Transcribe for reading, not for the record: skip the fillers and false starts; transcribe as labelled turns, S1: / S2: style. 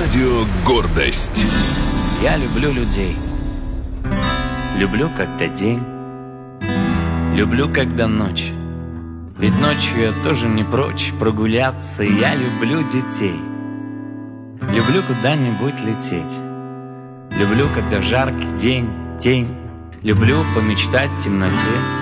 S1: Радио «Гордость».
S2: Я люблю людей. Люблю, когда день. Люблю, когда ночь. Ведь ночью я тоже не прочь прогуляться. Я люблю детей. Люблю куда-нибудь лететь. Люблю, когда в жаркий день тень. Люблю помечтать в темноте.